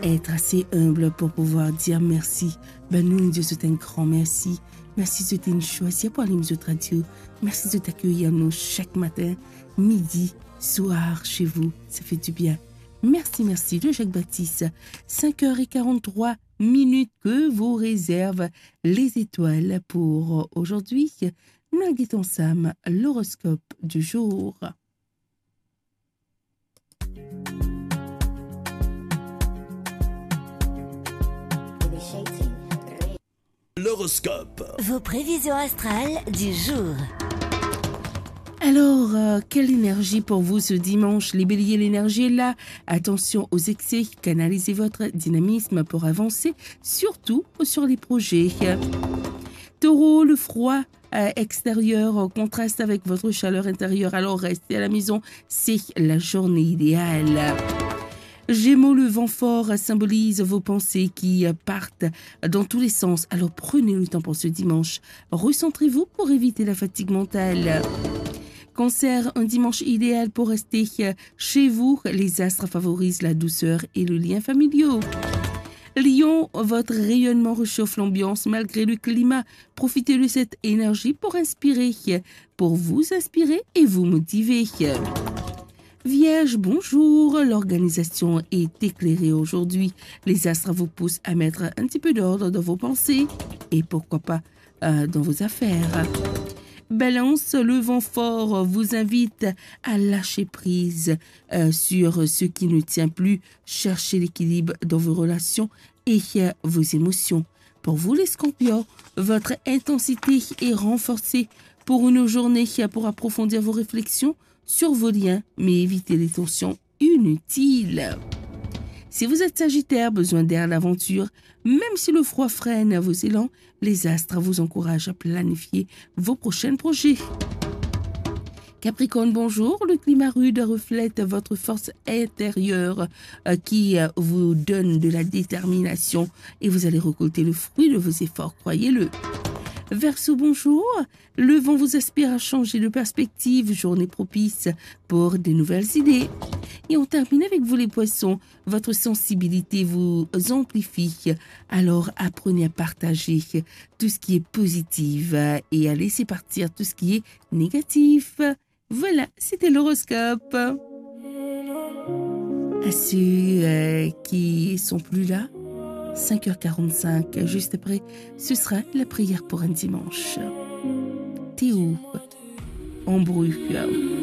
être assez humble pour pouvoir dire merci. Ben nous, Dieu, c'est un grand merci. Merci de nous choisir pour aller nous radio. Merci de t'accueillir nous chaque matin, midi, soir chez vous. Ça fait du bien. Merci, merci de Jacques Baptiste. 5h43 que vous réservent les étoiles pour aujourd'hui. Nous guettons Sam, l'horoscope du jour. L'horoscope. Vos prévisions astrales du jour. Alors, quelle énergie pour vous ce dimanche? Les béliers, l'énergie est là. Attention aux excès, canalisez votre dynamisme pour avancer, surtout sur les projets. Taureau, le froid extérieur contraste avec votre chaleur intérieure, alors restez à la maison, c'est la journée idéale. Gémeaux, le vent fort symbolise vos pensées qui partent dans tous les sens, alors prenez le temps pour ce dimanche. Recentrez-vous pour éviter la fatigue mentale. Cancer, un dimanche idéal pour rester chez vous. Les astres favorisent la douceur et le lien familial. Lion, votre rayonnement réchauffe l'ambiance malgré le climat. Profitez de cette énergie pour vous inspirer et vous motiver. Vierge, bonjour. L'organisation est éclairée aujourd'hui. Les astres vous poussent à mettre un petit peu d'ordre dans vos pensées et pourquoi pas dans vos affaires. Balance, le vent fort vous invite à lâcher prise sur ce qui ne tient plus. Cherchez l'équilibre dans vos relations et vos émotions. Pour vous les scorpions, votre intensité est renforcée pour une journée pour approfondir vos réflexions sur vos liens, mais évitez les tensions inutiles. Si vous êtes sagittaire, besoin d'air d'aventure, même si le froid freine vos élans, les astres vous encouragent à planifier vos prochains projets. Capricorne, bonjour. Le climat rude reflète votre force intérieure qui vous donne de la détermination et vous allez récolter le fruit de vos efforts, croyez-le. Verseau, bonjour. Le vent vous aspire à changer de perspective. Journée propice pour de nouvelles idées. Et on termine avec vous les poissons. Votre sensibilité vous amplifie. Alors apprenez à partager tout ce qui est positif et à laisser partir tout ce qui est négatif. Voilà, c'était l'horoscope. À ceux qui sont plus là, 5h45, juste après, ce sera la prière pour un dimanche. Théo, en bruit.